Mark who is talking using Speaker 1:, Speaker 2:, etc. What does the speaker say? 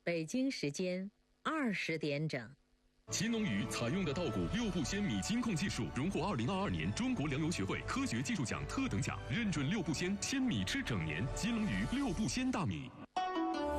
Speaker 1: 北京时间20点整。
Speaker 2: 秦农鱼采用的稻谷6步鲜米金控技术，荣获2022年中国粮油学会科学技术奖特等奖，认准6步鲜，鲜米吃整年。金龙鱼6步鲜大米。